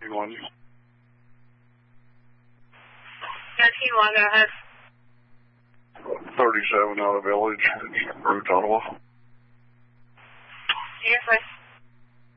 T1. Yeah, T1, go ahead. 37 out of Village, Route Ottawa. Yes, sir.